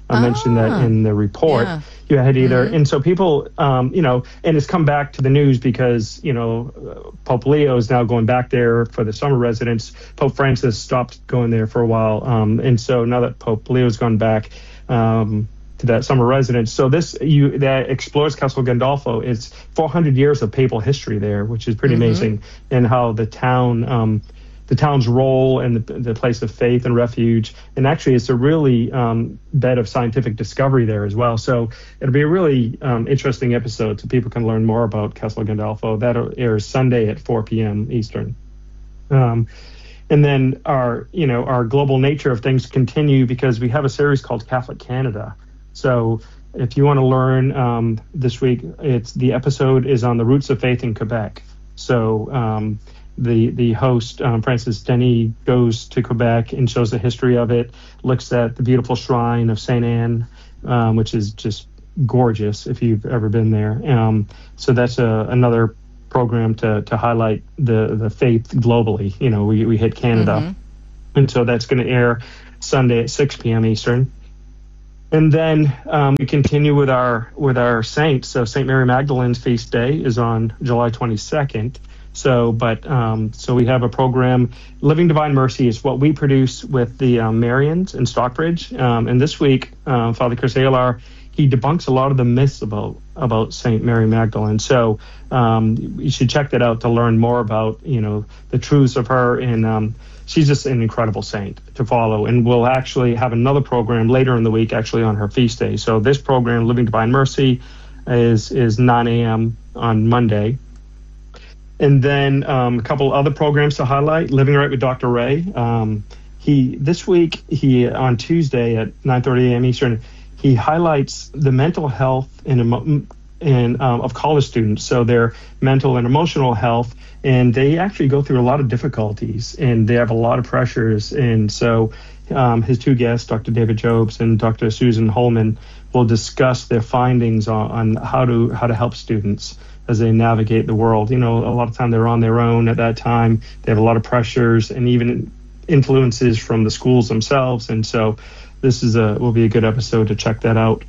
I mentioned that in the report. Yeah. You had either, Mm-hmm. and so people, um, you know, and it's come back to the news because, you know, uh, Pope Leo is now going back there for the summer residence. Pope Francis stopped going there for a while. Um, and so now that Pope Leo's gone back um, to that summer residence, so this, you that explores Castel Gandolfo. It's four hundred years of papal history there, which is pretty Mm-hmm. amazing, and how the town, um, the town's role and the, the place of faith and refuge. And actually, it's a really um, bed of scientific discovery there as well. So it'll be a really um, interesting episode so people can learn more about Castel Gandolfo. That airs Sunday at four p.m. Eastern. Um, and then our, you know, our global nature of things continue because we have a series called Catholic Canada. So if you want to learn um, this week, it's the episode is on the roots of faith in Quebec. So um, The the host, um, Francis Denis, goes to Quebec and shows the history of it, looks at the beautiful shrine of Saint Anne, um, which is just gorgeous if you've ever been there. Um, so that's a, another program to to highlight the, the faith globally. You know, we, we hit Canada. Mm-hmm. And so that's going to air Sunday at six p.m. Eastern. And then um, we continue with our with our saints. So Saint Mary Magdalene's feast day is on July twenty-second. So, but um, so we have a program, Living Divine Mercy is what we produce with the um, Marians in Stockbridge. Um, and this week, uh, Father Chris Alar, he debunks a lot of the myths about about Saint Mary Magdalene. So um, you should check that out to learn more about, you know, the truths of her. And um, she's just an incredible saint to follow. And we'll actually have another program later in the week, actually on her feast day. So this program, Living Divine Mercy, is is nine a.m. on Monday. And then um, a couple other programs to highlight. Living Right with Doctor Ray. Um, he this week he on Tuesday at nine thirty a.m. Eastern, he highlights the mental health and emo- and um, of college students. So their mental and emotional health, and they actually go through a lot of difficulties and they have a lot of pressures. And so um, his two guests, Doctor David Jobs and Doctor Susan Holman, will discuss their findings on, on how to how to help students as they navigate the world. You know, a lot of time they're on their own at that time. They have a lot of pressures and even influences from the schools themselves. And so this is a will be a good episode to check that out.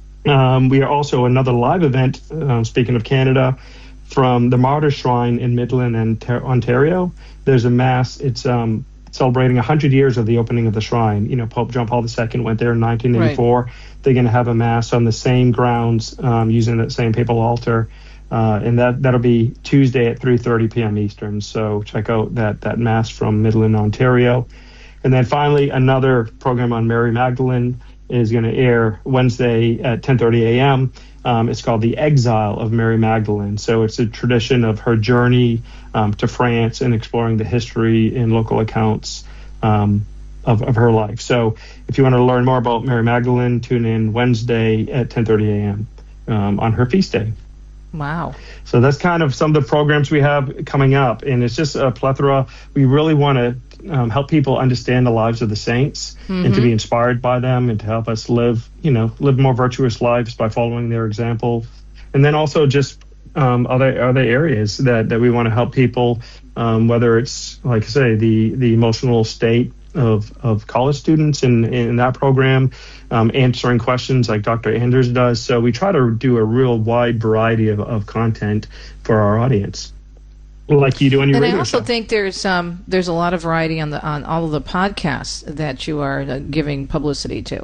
Um, we are also another live event, um, speaking of Canada, from the Martyr Shrine in Midland and Ter- Ontario. There's a mass. It's um, celebrating one hundred years of the opening of the shrine. You know, Pope John Paul the Second went there in nineteen eighty-four. Right. They're going to have a mass on the same grounds um, using that same papal altar. Uh, and that, that'll be Tuesday at three thirty p.m. Eastern. So check out that, that mass from Midland, Ontario. And then finally, another program on Mary Magdalene is going to air Wednesday at ten thirty a.m. Um, it's called The Exile of Mary Magdalene. So it's a tradition of her journey um, to France and exploring the history and local accounts um, of, of her life. So if you want to learn more about Mary Magdalene, tune in Wednesday at ten thirty a.m. Um, on her feast day. Wow. So that's kind of some of the programs we have coming up. And it's just a plethora. We really want to um, help people understand the lives of the saints mm-hmm. and to be inspired by them and to help us live, you know, live more virtuous lives by following their example. And then also just um, other other areas that, that we want to help people, um, whether it's, like I say, the, the emotional state of, of college students in, in that program, um, answering questions like Doctor Anders does. So we try to do a real wide variety of, of content for our audience, like you do on your and radio I also show. think there's um there's a lot of variety on the on all of the podcasts that you are uh, giving publicity to.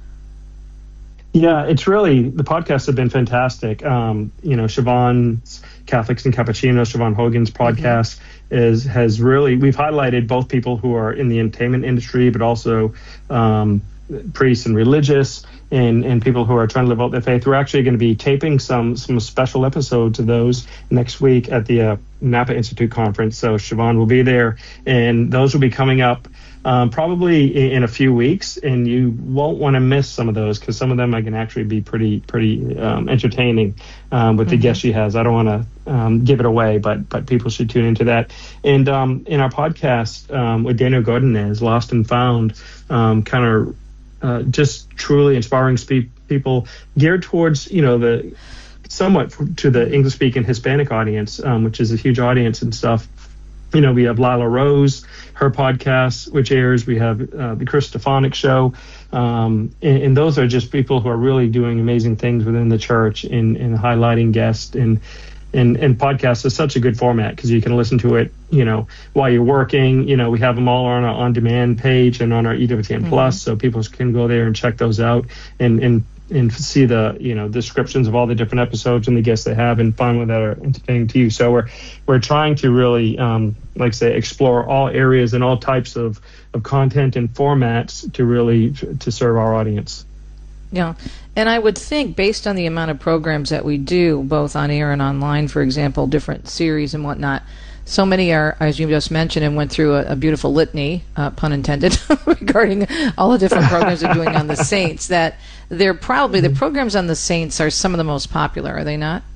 Yeah, it's really, the podcasts have been fantastic. Um, you know, Siobhan's Catholics and Cappuccino, Siobhan Hogan's podcast mm-hmm. is has really, we've highlighted both people who are in the entertainment industry, but also um, priests and religious and, and people who are trying to live out their faith. We're actually going to be taping some some special episodes of those next week at the uh, Napa Institute conference. So Siobhan will be there, and those will be coming up Um, probably in, in a few weeks, and you won't want to miss some of those because some of them I can actually be pretty pretty um, entertaining um, with mm-hmm. the guests she has. I don't want to um, give it away, but but people should tune into that. And um, in our podcast um, with Daniel Godinez, Lost and Found, um, kind of uh, just truly inspiring spe- people geared towards, you know, the somewhat to the English-speaking Hispanic audience, um, which is a huge audience and stuff. You know, we have Lila Rose, her podcast, which airs. We have uh, the Chris Stefanik Show. Um, and, and those are just people who are really doing amazing things within the church in, in highlighting guests. And, and, and podcasts is such a good format because you can listen to it, you know, while you're working. You know, we have them all on our on-demand page and on our E W T N mm-hmm. Plus, so people can go there and check those out and, and and see the, you know, descriptions of all the different episodes and the guests they have and find one that are entertaining to you. So we're we're trying to really, um, like I say, explore all areas and all types of, of content and formats to really to serve our audience. Yeah. And I would think, based on the amount of programs that we do, both on air and online, for example, different series and whatnot, so many are, as you just mentioned, and went through a, a beautiful litany, uh, pun intended, regarding all the different programs they're doing on the saints, that they're probably, the programs on the saints are some of the most popular, are they not?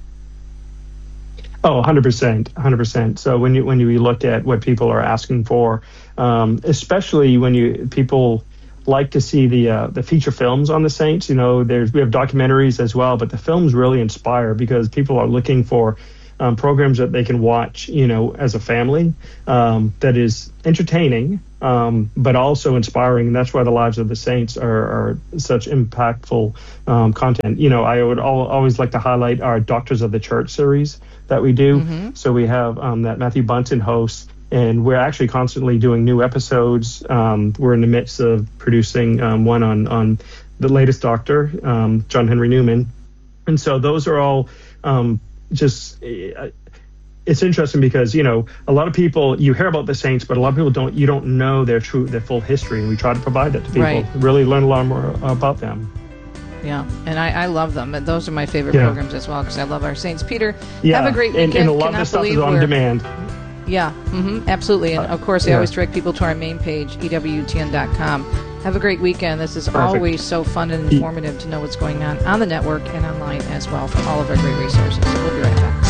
Oh, one hundred percent, one hundred percent. So when you when you look at what people are asking for, um, especially when you people like to see the uh, the feature films on the saints, you know, there's we have documentaries as well, but the films really inspire because people are looking for Um, programs that they can watch, you know, as a family, um, that is entertaining, um, but also inspiring. And that's why the Lives of the Saints are, are such impactful um, content. You know, I would al- always like to highlight our Doctors of the Church series that we do. Mm-hmm. So we have um, that Matthew Bunton hosts, and we're actually constantly doing new episodes. Um, we're in the midst of producing um, one on, on the latest Doctor, um, John Henry Newman. And so those are all um, just it's interesting because, you know, a lot of people, you hear about the saints, but a lot of people don't, you don't know their true, their full history. And we try to provide that to people, right. Really learn a lot more about them. Yeah, and I, I love them. And those are my favorite yeah. programs as well because I love our saints. Peter, yeah. have a great weekend. And, and a lot of this stuff is on demand. Yeah, mm-hmm, absolutely. And of course, I yeah. always direct people to our main page, E W T N dot com. Have a great weekend. This is Perfect. Always so fun and informative to know what's going on on the network and online as well for all of our great resources. So we'll be right back.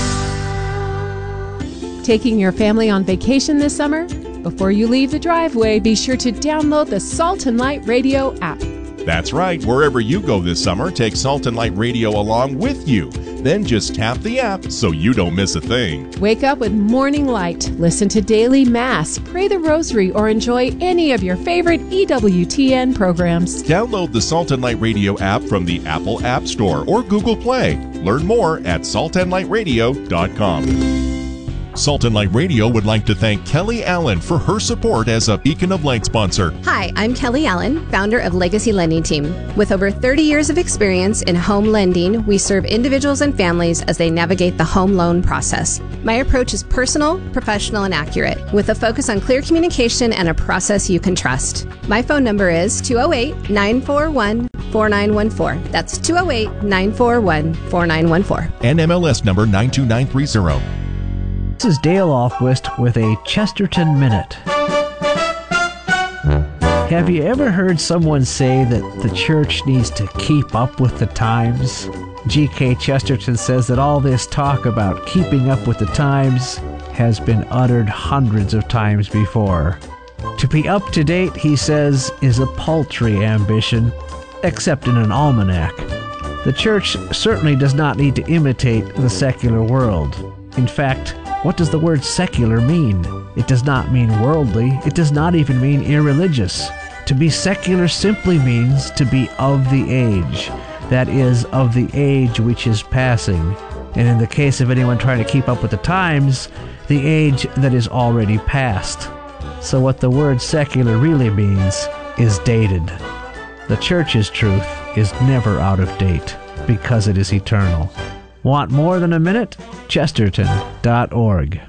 Taking your family on vacation this summer? Before you leave the driveway, be sure to download the Salt and Light Radio app. That's right. Wherever you go this summer, take Salt and Light Radio along with you. Then just tap the app so you don't miss a thing. Wake up with Morning Light, listen to Daily Mass, pray the Rosary, or enjoy any of your favorite E W T N programs. Download the Salt and Light Radio app from the Apple App Store or Google Play. Learn more at salt and light radio dot com. Salt and Light Radio would like to thank Kelly Allen for her support as a Beacon of Light sponsor. Hi, I'm Kelly Allen, founder of Legacy Lending Team. With over thirty years of experience in home lending, we serve individuals and families as they navigate the home loan process. My approach is personal, professional, and accurate, with a focus on clear communication and a process you can trust. My phone number is two oh eight, nine four one, four nine one four. That's two oh eight, nine four one, four nine one four. N M L S number nine two nine three zero. This is Dale Offwist with a Chesterton Minute. Have you ever heard someone say that the church needs to keep up with the times? G K Chesterton says that all this talk about keeping up with the times has been uttered hundreds of times before. To be up to date, he says, is a paltry ambition, except in an almanac. The church certainly does not need to imitate the secular world. In fact, what does the word secular mean? It does not mean worldly. It does not even mean irreligious. To be secular simply means to be of the age. That is, of the age which is passing. And in the case of anyone trying to keep up with the times, the age that is already past. So what the word secular really means is dated. The church's truth is never out of date because it is eternal. Want more than a minute? Chesterton dot org.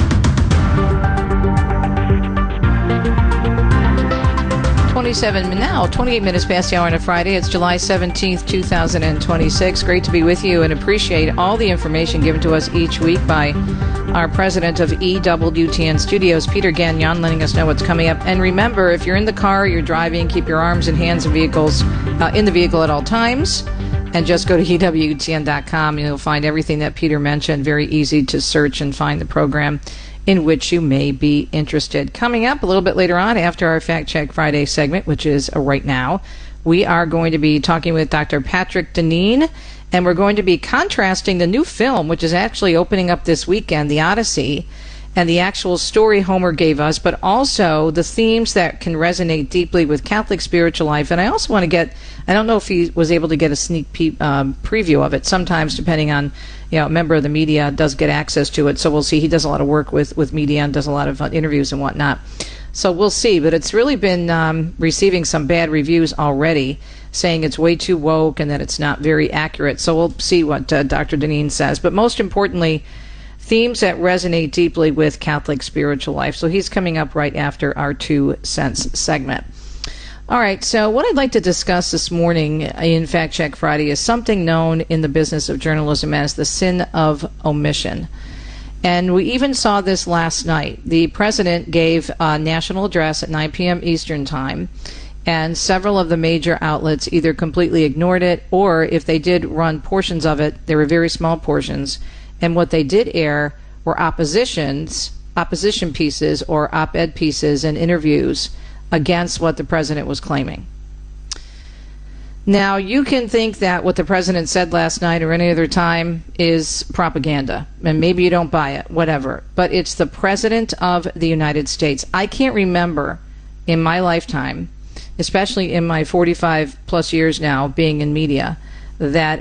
twenty-seven now, twenty-eight minutes past the hour on a Friday. It's July seventeenth, two thousand twenty-six. Great to be with you and appreciate all the information given to us each week by our president of E W T N Studios, Peter Gagnon, letting us know what's coming up. And remember, if you're in the car, you're driving, keep your arms and hands and vehicles uh, in the vehicle at all times. And just go to E W T N dot com and you'll find everything that Peter mentioned. Very easy to search and find the program in which you may be interested. Coming up a little bit later on after our Fact Check Friday segment, which is right now, we are going to be talking with Doctor Patrick Deneen, and we're going to be contrasting the new film, which is actually opening up this weekend, The Odyssey, and the actual story Homer gave us, but also the themes that can resonate deeply with Catholic spiritual life. And I also want to get, I don't know if he was able to get a sneak pe- um, preview of it. Sometimes, depending on, you know, a member of the media does get access to it. So we'll see. He does a lot of work with, with media and does a lot of uh, interviews and whatnot. So we'll see. But it's really been um, receiving some bad reviews already, saying it's way too woke and that it's not very accurate. So we'll see what uh, Doctor Deneen says. But most importantly, themes that resonate deeply with Catholic spiritual life. So he's coming up right after our Two Cents segment. All right, so what I'd like to discuss this morning in Fact Check Friday is something known in the business of journalism as the sin of omission. And we even saw this last night. The president gave a national address at nine p.m. Eastern Time, and several of the major outlets either completely ignored it, or if they did run portions of it, they were very small portions. And what they did air were oppositions, opposition pieces or op-ed pieces and interviews against what the president was claiming. Now, you can think that what the president said last night or any other time is propaganda, and maybe you don't buy it, whatever. But it's the president of the United States. I can't remember in my lifetime, especially in my forty-five plus years now being in media, that